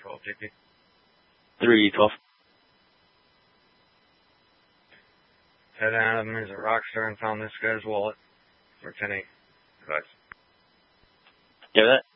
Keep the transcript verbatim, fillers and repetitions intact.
twelve, J P. three twelve. Ted Adam is a rock star and found this guy's wallet for ten eight. Advice. Yeah, that.